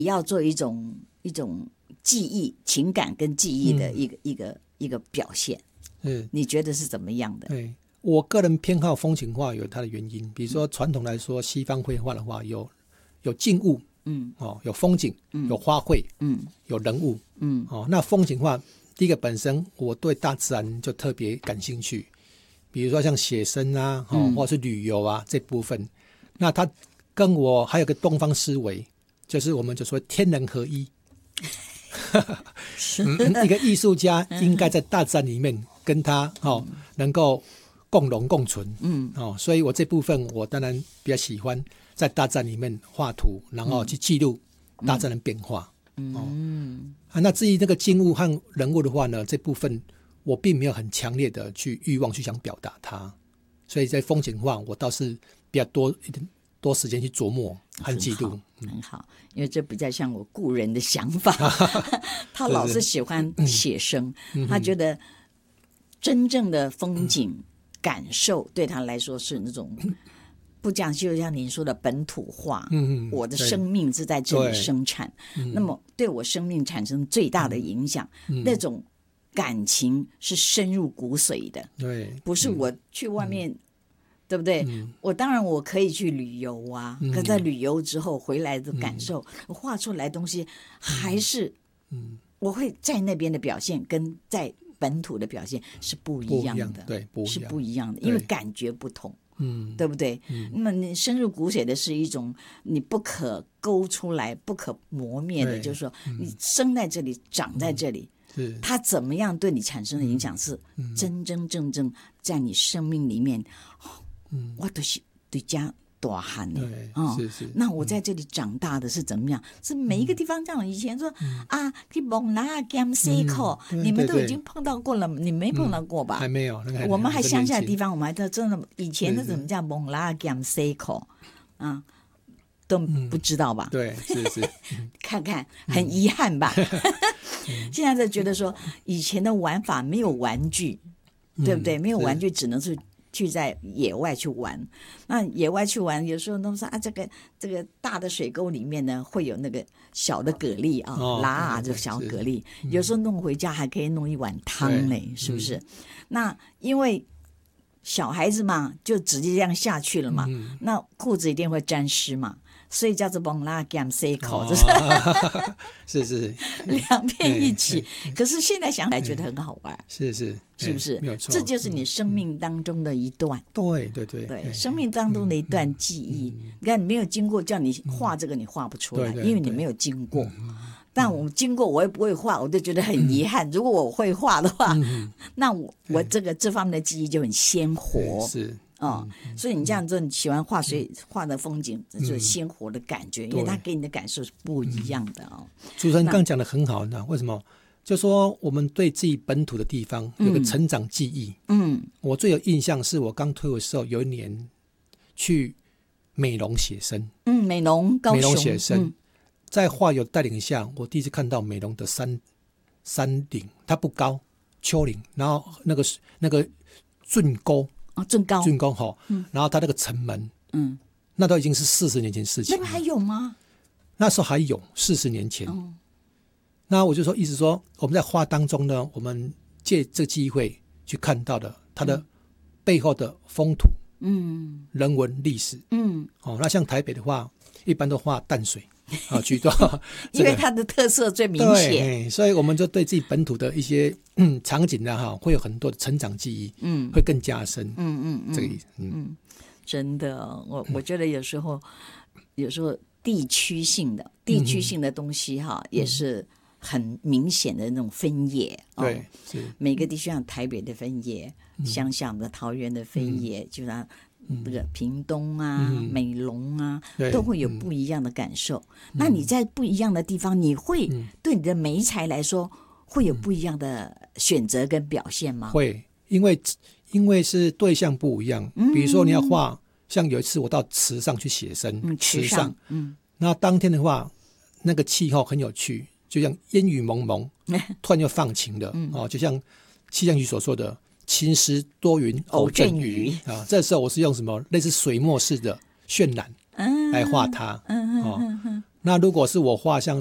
要做一种记忆、情感跟记忆的一个表现。你觉得是怎么样的？ 对，我个人偏好风景画有它的原因，比如说传统来说，西方绘画的话有静物，有风景，有花卉，有人物，那风景画第一个本身我对大自然就特别感兴趣，比如说像写生啊，或者是旅游啊这部分，那它跟我还有个东方思维，就是我们就说天人合一。一个艺术家应该在大自然里面跟他能够共荣共存，所以我这部分我当然比较喜欢在大自然里面画图，然后去记录大自然的变化。那至于那个静物和人物的话呢，这部分我并没有很强烈的欲望去想表达它，所以在风景画我倒是比较多时间去琢磨和记录。 很好，因为这比较像我故人的想法。他老是喜欢写生，他觉得真正的风景感受对他来说是那种不讲，就像您说的本土化。我的生命是在这里生产，那么对我生命产生最大的影响，那种感情是深入骨髓的。 对， 不是我去外面。对不对？我当然我可以去旅游啊，可在旅游之后回来的感受，我画出来的东西还是，我会在那边的表现跟在本土的表现是不一样的， 对，是不一样的，因为感觉不同，对不对？那么你深入骨髓的是一种你不可勾出来、不可磨灭的，就是说你生在这里、长在这里。它怎么样对你产生的影响是真真正正在你生命里面。我都是对家大汉的那我在这里长大的是怎么样？是每一个地方，像以前说去蒙拉甘西口，你们都已经碰到过了，你没碰到过吧？ 还没有， 我们还乡下的地方，我们还真的以前的怎么叫蒙拉甘西口都不知道吧？ 对，是看看很遗憾吧？现在就觉得说以前的玩法没有玩具，对不对？没有玩具，只能是去在野外去玩。那野外去玩，有时候都说这个大的水沟里面呢，会有那个小的蛤蜊拉这个小蛤蜊，有时候弄回家还可以弄一碗汤嘞，是不是？那因为小孩子嘛，就直接这样下去了嘛，那裤子一定会沾湿嘛。所以叫做蒙拉甘塞口， 是两边一起。可是现在想来觉得很好玩，是不是？ 没有错， 这就是你生命当中的一段， 对， 生命当中的一段记忆。你看，你没有经过，叫你画这个，你画不出来，因为你没有经过。但我经过，我也不会画，我就觉得很遗憾。如果我会画的话，那我这方面的记忆就很鲜活。 是。 所以你这样做，你喜欢画画的风景，就是鲜活的感觉，因为它给你的感受是不一样的主持人刚讲的很好，那为什么？就说我们对自己本土的地方有个成长记忆。我最有印象是我刚退伍的时候，有一年去美浓写生。 美浓高雄美浓写生，在画友带领下，我第一次看到美浓的山顶，它不高，丘陵，然后那个圳沟。 圳沟然后他那个城门，那都已经是40年前事情。 那个还有吗？ 那时候还有40年前。那我就说，意思说我们在画当中呢，我们借这个机会去看到的它的背后的风土、人文历史。那像台北的话，一般都画淡水。居多因为它的特色最明显， 所以我们就对自己本土的一些场景呢，会有很多的成长记忆，会更加深。这个意思。 真的，我觉得有时候地区性的东西也是很明显的那种分野。 对， 每个地区像台北的分野，乡下的桃园的分野，就像那个屏东美浓都会有不一样的感受。那你在不一样的地方，你会对你的媒材来说会有不一样的选择跟表现吗？ 会，因为是对象不一样。比如说你要画，像有一次我到池上去写生，池上，那当天的话，那个气候很有趣，就像烟雨蒙蒙，突然又放晴了，就像气象局所说的。晴时多云偶阵雨这时候我是用什么类似水墨式的渲染来画它。 那如果是我画像